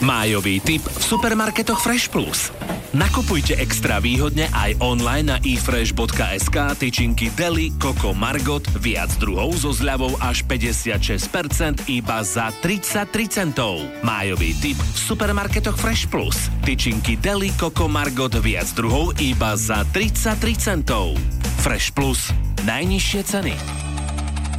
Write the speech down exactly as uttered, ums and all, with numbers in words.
Májový tip v supermarketoch Fresh Plus. Nakupujte extra výhodne aj online na e fresh bodka es ká tyčinky Deli, Coco, Margot, viac druhov so zľavou až päťdesiatšesť percent iba za tridsaťtri centov. Májový tip v supermarketoch Fresh Plus. Tyčinky Deli, Coco, Margot, viac druhov iba za tridsaťtri centov. Fresh Plus. Najnižšie ceny.